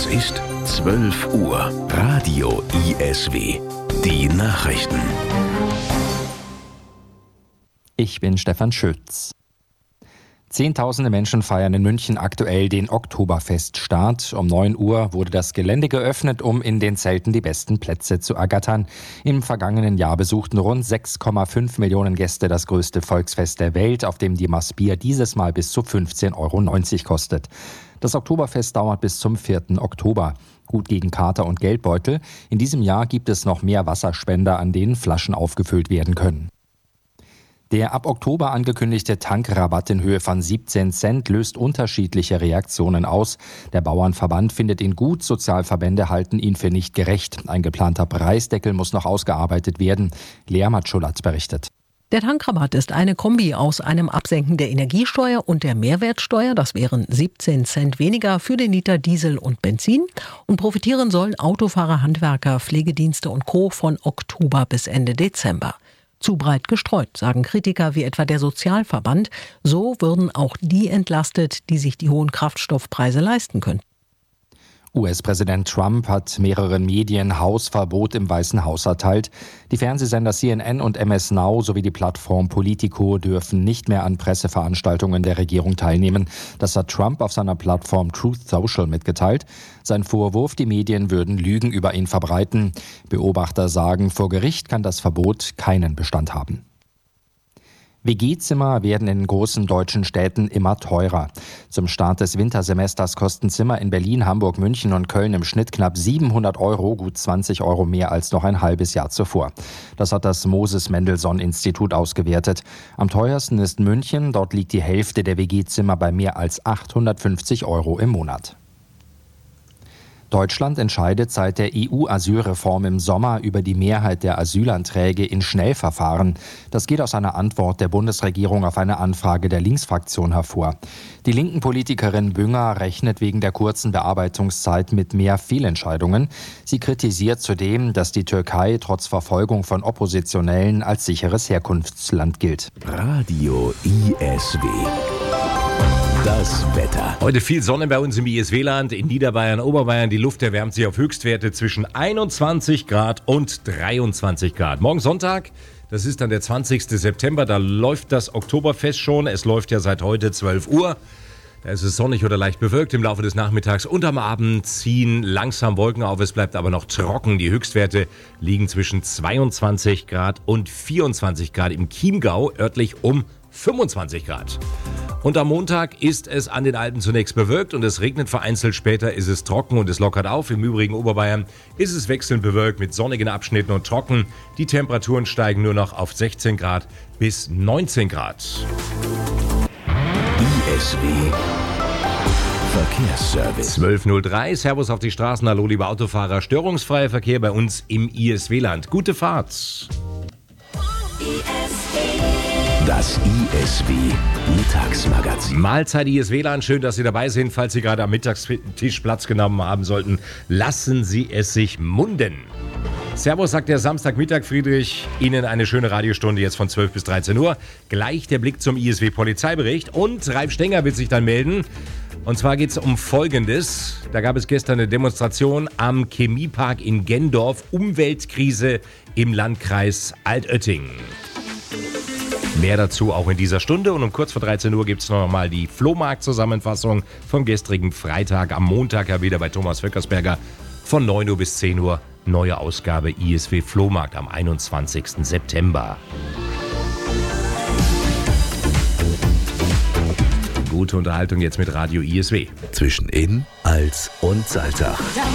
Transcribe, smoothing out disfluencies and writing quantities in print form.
Es ist 12 Uhr. Radio ISW. Die Nachrichten. Ich bin Stefan Schütz. Zehntausende Menschen feiern in München aktuell den Oktoberfeststart. Um 9 Uhr wurde das Gelände geöffnet, um in den Zelten die besten Plätze zu ergattern. Im vergangenen Jahr besuchten rund 6,5 Millionen Gäste das größte Volksfest der Welt, auf dem die Maß Bier dieses Mal bis zu 15,90 € kostet. Das Oktoberfest dauert bis zum 4. Oktober. Gut gegen Kater und Geldbeutel. In diesem Jahr gibt es noch mehr Wasserspender, an denen Flaschen aufgefüllt werden können. Der ab Oktober angekündigte Tankrabatt in Höhe von 17 Cent löst unterschiedliche Reaktionen aus. Der Bauernverband findet ihn gut, Sozialverbände halten ihn für nicht gerecht. Ein geplanter Preisdeckel muss noch ausgearbeitet werden. Lea Matschulat berichtet. Der Tankrabatt ist eine Kombi aus einem Absenken der Energiesteuer und der Mehrwertsteuer. Das wären 17 Cent weniger für den Liter Diesel und Benzin. Und profitieren sollen Autofahrer, Handwerker, Pflegedienste und Co. von Oktober bis Ende Dezember. Zu breit gestreut, sagen Kritiker wie etwa der Sozialverband. So würden auch die entlastet, die sich die hohen Kraftstoffpreise leisten können. US-Präsident Trump hat mehreren Medien Hausverbot im Weißen Haus erteilt. Die Fernsehsender CNN und MS Now sowie die Plattform Politico dürfen nicht mehr an Presseveranstaltungen der Regierung teilnehmen. Das hat Trump auf seiner Plattform Truth Social mitgeteilt. Sein Vorwurf, die Medien würden Lügen über ihn verbreiten. Beobachter sagen, vor Gericht kann das Verbot keinen Bestand haben. WG-Zimmer werden in großen deutschen Städten immer teurer. Zum Start des Wintersemesters kosten Zimmer in Berlin, Hamburg, München und Köln im Schnitt knapp 700 €, gut 20 € mehr als noch ein halbes Jahr zuvor. Das hat das Moses-Mendelssohn-Institut ausgewertet. Am teuersten ist München, dort liegt die Hälfte der WG-Zimmer bei mehr als 850 € im Monat. Deutschland entscheidet seit der EU-Asylreform im Sommer über die Mehrheit der Asylanträge in Schnellverfahren. Das geht aus einer Antwort der Bundesregierung auf eine Anfrage der Linksfraktion hervor. Die linken Politikerin Bünger rechnet wegen der kurzen Bearbeitungszeit mit mehr Fehlentscheidungen. Sie kritisiert zudem, dass die Türkei trotz Verfolgung von Oppositionellen als sicheres Herkunftsland gilt. Radio ISW. Das Wetter. Heute viel Sonne bei uns im ISW-Land, in Niederbayern, Oberbayern. Die Luft erwärmt sich auf Höchstwerte zwischen 21 Grad und 23 Grad. Morgen Sonntag, das ist dann der 20. September, da läuft das Oktoberfest schon. Es läuft ja seit heute 12 Uhr. Da ist es sonnig oder leicht bewölkt im Laufe des Nachmittags und am Abend ziehen langsam Wolken auf. Es bleibt aber noch trocken. Die Höchstwerte liegen zwischen 22 Grad und 24 Grad. Im Chiemgau örtlich um 25 Grad. Und am Montag ist es an den Alpen zunächst bewölkt und es regnet vereinzelt. Später ist es trocken und es lockert auf. Im übrigen Oberbayern ist es wechselnd bewölkt mit sonnigen Abschnitten und trocken. Die Temperaturen steigen nur noch auf 16 Grad bis 19 Grad. ISW Verkehrsservice. 12:03. Servus auf die Straßen. Hallo, liebe Autofahrer. Störungsfreier Verkehr bei uns im ISW-Land. Gute Fahrt. Das ISW Mittagsmagazin. Mahlzeit ISW-Land, schön, dass Sie dabei sind. Falls Sie gerade am Mittagstisch Platz genommen haben sollten, lassen Sie es sich munden. Servus, sagt der Samstagmittag, Friedrich. Ihnen eine schöne Radiostunde jetzt von 12 bis 13 Uhr. Gleich der Blick zum ISW-Polizeibericht und Ralf Stenger wird sich dann melden. Und zwar geht es um Folgendes. Da gab es gestern eine Demonstration am Chemiepark in Gendorf. Umweltkrise im Landkreis Altötting. Mehr dazu auch in dieser Stunde und um kurz vor 13 Uhr gibt es noch mal die Flohmarkt-Zusammenfassung vom gestrigen Freitag. Am Montag ja wieder bei Thomas Vöckersberger von 9 Uhr bis 10 Uhr. Neue Ausgabe ISW Flohmarkt am 21. September. Gute Unterhaltung jetzt mit Radio ISW. Zwischen Inn, Als und Salzach.